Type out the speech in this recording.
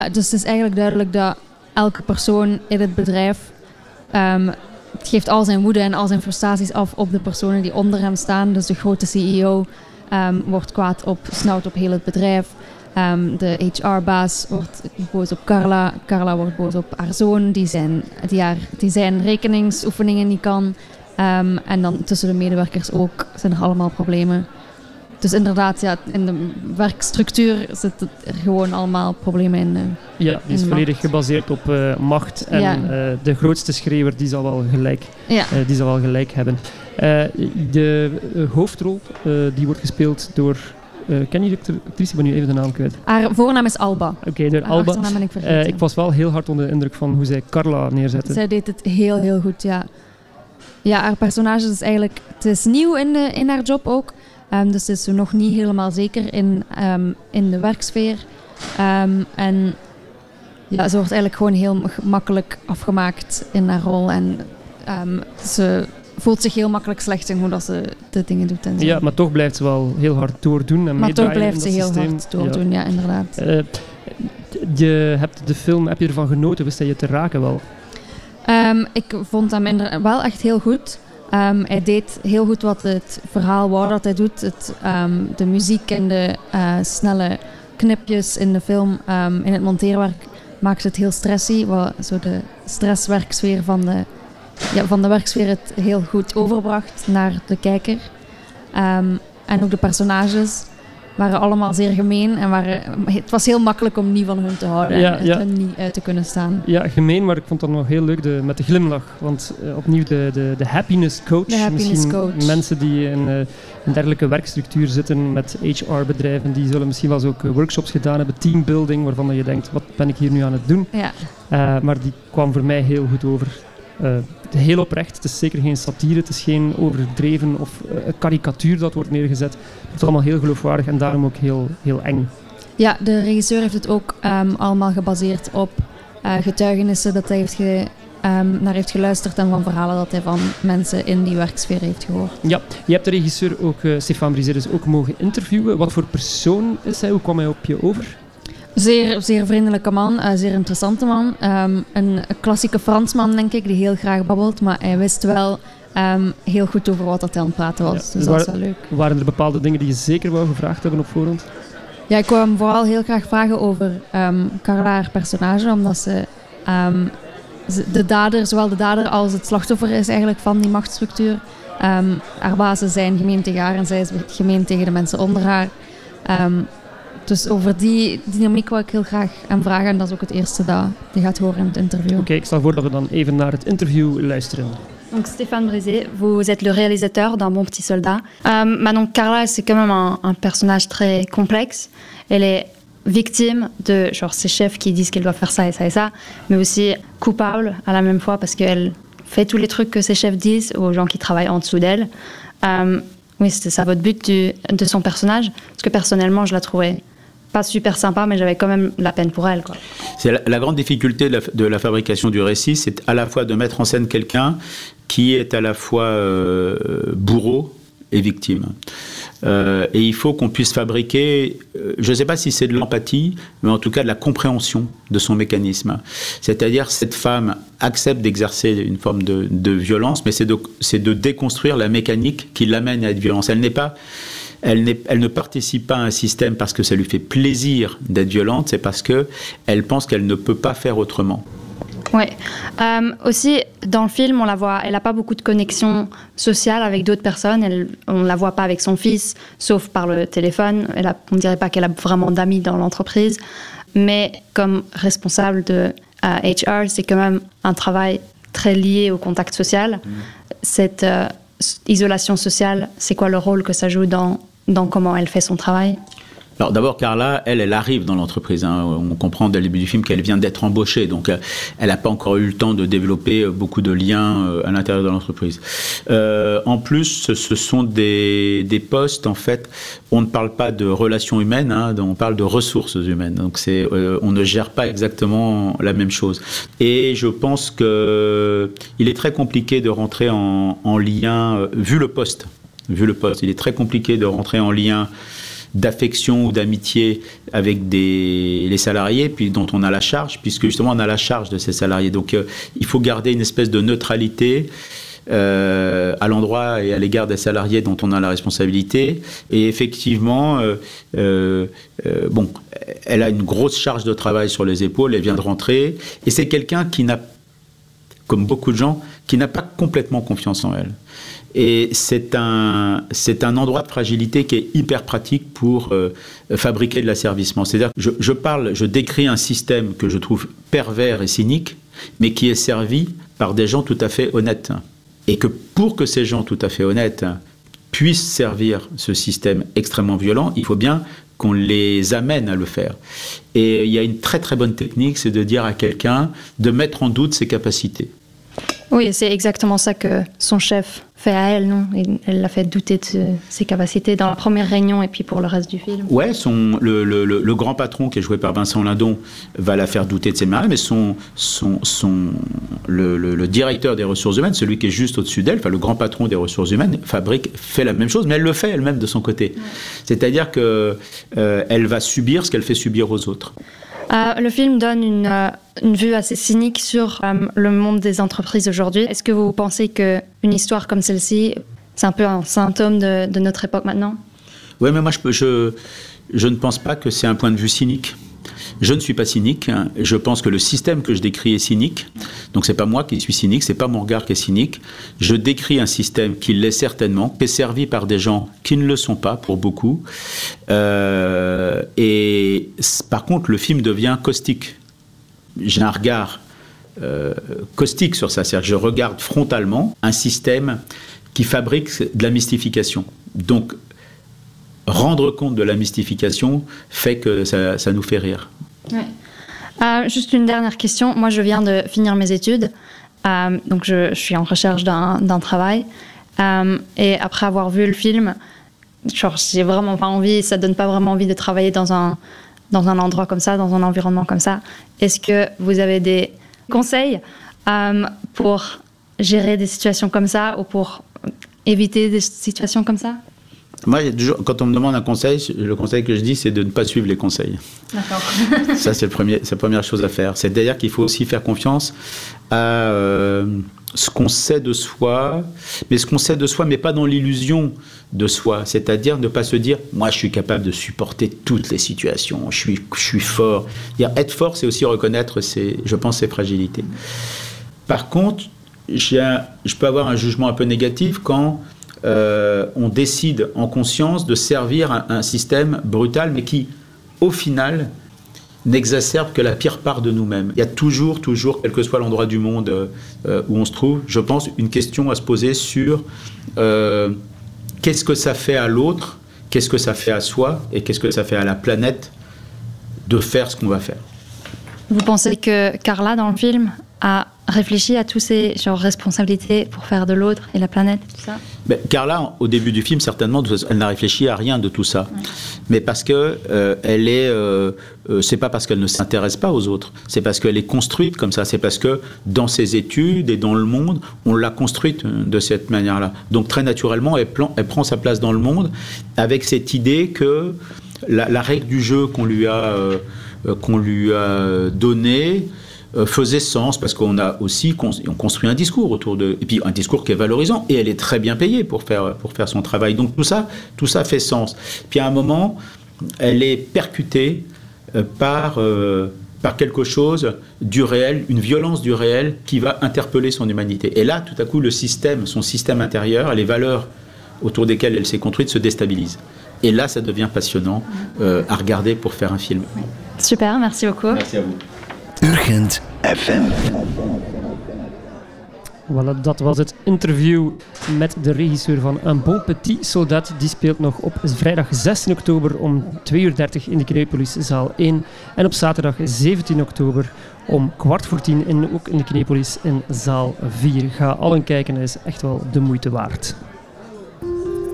Dus het is eigenlijk duidelijk dat elke persoon in het bedrijf het geeft al zijn woede en al zijn frustraties af op de personen die onder hem staan. Dus de grote CEO wordt kwaad snauwt op heel het bedrijf. De HR-baas wordt boos op Carla. Carla wordt boos op haar zoon, die zijn rekeningsoefeningen niet kan. En dan tussen de medewerkers ook zijn er allemaal problemen. Dus inderdaad, ja, in de werkstructuur zitten er gewoon allemaal problemen in. Ja, die is volledig gebaseerd op macht. En de grootste schreeuwer, die zal wel gelijk hebben. De hoofdrol, die wordt gespeeld door... ken je de actrice? Ik ben nu even de naam kwijt. Haar voornaam is Alba. Oké, door haar Alba. achternaam ben ik vergeten. Ik was wel heel hard onder de indruk van hoe zij Carla neerzette. Zij deed het heel, heel goed, ja. Ja, haar personage is eigenlijk... Het is nieuw in haar job ook. Dus ze is nog niet helemaal zeker in de werksfeer. En ja, ze wordt eigenlijk gewoon heel makkelijk afgemaakt in haar rol. En ze voelt zich heel makkelijk slecht in hoe dat ze de dingen doet. En zo. Ja, maar toch blijft ze wel heel hard doordoen. En maar toch blijft in ze dat heel systeem. hard doordoen, ja inderdaad. Je hebt de film, heb je ervan genoten? Wist je het te raken wel? Ik vond hem wel echt heel goed. Hij deed heel goed wat het verhaal wou dat hij doet. De muziek en de snelle knipjes in de film, in het monteerwerk, maakt het heel stressy. Zo de stresswerksfeer van de werksfeer het heel goed overbracht naar de kijker. En ook de personages waren allemaal zeer gemeen. En het was heel makkelijk om niet van hun te houden en hun niet uit te kunnen staan. Ja, gemeen, maar ik vond dat nog heel leuk met de glimlach. Want opnieuw de happiness coach. De happiness coach. Mensen die in een dergelijke werkstructuur zitten met HR-bedrijven, die zullen misschien wel eens ook workshops gedaan hebben, teambuilding, waarvan je denkt, wat ben ik hier nu aan het doen? Ja. Maar die kwam voor mij heel goed over. Heel oprecht, het is zeker geen satire, het is geen overdreven of karikatuur dat wordt neergezet. Het is allemaal heel geloofwaardig en daarom ook heel, heel eng. Ja, de regisseur heeft het ook allemaal gebaseerd op getuigenissen dat hij naar heeft geluisterd en van verhalen dat hij van mensen in die werksfeer heeft gehoord. Ja, je hebt de regisseur ook, Stéphane Brisé, dus ook mogen interviewen. Wat voor persoon is hij? Hoe kwam hij op je over? Zeer, zeer vriendelijke man, zeer interessante man. Een klassieke Fransman, denk ik, die heel graag babbelt. Maar hij wist wel heel goed over wat hij aan het praten was. Ja, dus dat is wel leuk. Waren er bepaalde dingen die je zeker wou gevraagd hebben op voorhand? Ja, ik wou hem vooral heel graag vragen over Carla, haar personage. Omdat ze zowel de dader als het slachtoffer is eigenlijk van die machtsstructuur. Haar bazen zijn gemeen tegen haar en zij is gemeen tegen de mensen onder haar. Dus over die dynamiek wil ik heel graag aan vragen. En dat is ook het eerste dat je gaat horen in het interview. Oké, ik stel voor dat we dan even naar het interview luisteren. Donc Stéphane Brisé, vous êtes le réalisateur d'un Bon Petit Soldat. Donc Carla, c'est quand même un personnage très complexe. Elle est victime de ses chefs qui disent qu'elle doit faire ça et ça et ça, mais aussi coupable à la même fois parce qu'elle fait tous les trucs que ses chefs disent aux gens qui travaillent en dessous d'elle. Oui, c'était ça votre but de son personnage? Parce que personnellement, je la trouvais pas super sympa, mais j'avais quand même la peine pour elle, quoi. C'est la grande difficulté de la fabrication du récit, c'est à la fois de mettre en scène quelqu'un qui est à la fois bourreau et victime. Et il faut qu'on puisse fabriquer, je ne sais pas si c'est de l'empathie, mais en tout cas de la compréhension de son mécanisme. C'est-à-dire cette femme accepte d'exercer une forme de violence, mais c'est de déconstruire la mécanique qui l'amène à être violence. Elle ne participe pas à un système parce que ça lui fait plaisir d'être violente, c'est parce qu'elle pense qu'elle ne peut pas faire autrement. Oui. Aussi, dans le film, on la voit, elle n'a pas beaucoup de connexion sociale avec d'autres personnes. On ne la voit pas avec son fils, sauf par le téléphone. On ne dirait pas qu'elle a vraiment d'amis dans l'entreprise. Mais comme responsable de HR, c'est quand même un travail très lié au contact social. Cette isolation sociale, c'est quoi le rôle que ça joue dans comment elle fait son travail? Alors d'abord, Carla, elle arrive dans l'entreprise. On comprend dès le début du film qu'elle vient d'être embauchée. Donc elle n'a pas encore eu le temps de développer beaucoup de liens à l'intérieur de l'entreprise. En plus, ce sont des postes, en fait, on ne parle pas de relations humaines, on parle de ressources humaines. Donc on ne gère pas exactement la même chose. Et je pense qu'il est très compliqué de rentrer en lien, vu le poste, il est très compliqué de rentrer en lien d'affection ou d'amitié avec les salariés, puis dont on a la charge, puisque justement on a la charge de ces salariés. Donc il faut garder une espèce de neutralité à l'endroit et à l'égard des salariés dont on a la responsabilité. Et effectivement, bon, elle a une grosse charge de travail sur les épaules, elle vient de rentrer, et c'est quelqu'un qui n'a, comme beaucoup de gens, qui n'a pas complètement confiance en elle. Et c'est un endroit de fragilité qui est hyper pratique pour fabriquer de l'asservissement. C'est-à-dire que je décris un système que je trouve pervers et cynique, mais qui est servi par des gens tout à fait honnêtes. Et que pour que ces gens tout à fait honnêtes puissent servir ce système extrêmement violent, il faut bien qu'on les amène à le faire. Et il y a une très très bonne technique, c'est de dire à quelqu'un de mettre en doute ses capacités. Oui, c'est exactement ça que son chef fait à elle, non? Elle l'a fait douter de ses capacités dans la première réunion et puis pour le reste du film. Ouais, le grand patron qui est joué par Vincent Lindon va la faire douter de ses moyens, mais le directeur des ressources humaines, celui qui est juste au-dessus d'elle, enfin le grand patron des ressources humaines, fait la même chose, mais elle le fait elle-même de son côté. Ouais. C'est-à-dire que elle va subir ce qu'elle fait subir aux autres. Le film donne une vue assez cynique sur le monde des entreprises aujourd'hui. Est-ce que vous pensez qu'une histoire comme celle-ci, c'est un peu un symptôme de notre époque maintenant? Oui, mais moi, je ne pense pas que c'est un point de vue cynique. Je ne suis pas cynique. Je pense que le système que je décris est cynique. Donc, ce n'est pas moi qui suis cynique, ce n'est pas mon regard qui est cynique. Je décris un système qui l'est certainement, qui est servi par des gens qui ne le sont pas, pour beaucoup. Et par contre, le film devient caustique. J'ai un regard caustique sur ça. C'est-à-dire que je regarde frontalement un système qui fabrique de la mystification. Donc, rendre compte de la mystification fait que ça nous fait rire. Ouais. Juste une dernière question. Moi, je viens de finir mes études. Donc, je suis en recherche d'un travail. Et après avoir vu le film, j'ai vraiment pas envie, ça donne pas vraiment envie de travailler dans un endroit comme ça, dans un environnement comme ça. Est-ce que vous avez des conseils pour gérer des situations comme ça ou pour éviter des situations comme ça? Moi, quand on me demande un conseil, le conseil que je dis, c'est de ne pas suivre les conseils. D'accord. Ça, c'est la première chose à faire. C'est-à-dire qu'il faut aussi faire confiance à ce qu'on sait de soi, mais pas dans l'illusion de soi. C'est-à-dire ne pas se dire, moi, je suis capable de supporter toutes les situations, je suis fort. Être fort, c'est aussi reconnaître, je pense, ses fragilités. Par contre, je peux avoir un jugement un peu négatif quand on décide en conscience de servir un système brutal, mais qui, au final, n'exacerbe que la pire part de nous-mêmes. Il y a toujours, quel que soit l'endroit du monde où on se trouve, je pense, une question à se poser sur qu'est-ce que ça fait à l'autre, qu'est-ce que ça fait à soi, et qu'est-ce que ça fait à la planète de faire ce qu'on va faire. Vous pensez que Carla, dans le film, a réfléchi à toutes ces responsabilités pour faire de l'autre et la planète, tout ça? Carla, au début du film, certainement, elle n'a réfléchi à rien de tout ça. Ouais. Mais parce que c'est pas parce qu'elle ne s'intéresse pas aux autres, c'est parce qu'elle est construite comme ça. C'est parce que dans ses études et dans le monde, on l'a construite de cette manière-là. Donc très naturellement, elle prend sa place dans le monde avec cette idée que la règle du jeu qu'on lui a donnée faisait sens, parce qu'on a aussi on construit un discours autour de, et puis un discours qui est valorisant, et elle est très bien payée pour faire son travail. Donc tout ça fait sens. Puis à un moment, elle est percutée par quelque chose du réel, une violence du réel qui va interpeller son humanité. Et là, tout à coup, son système intérieur, les valeurs autour desquelles elle s'est construite se déstabilisent. Et là, ça devient passionnant à regarder pour faire un film. Super, merci beaucoup. Merci à vous. Urgent FM. Voilà, dat was het interview met de regisseur van Un Bon Petit Soldat. Die speelt nog op vrijdag 16 oktober om 2:30 in de Kinepolis zaal 1. En op zaterdag 17 oktober om 9:15 ook in de Kinepolis in zaal 4. Ga allen kijken, het is echt wel de moeite waard.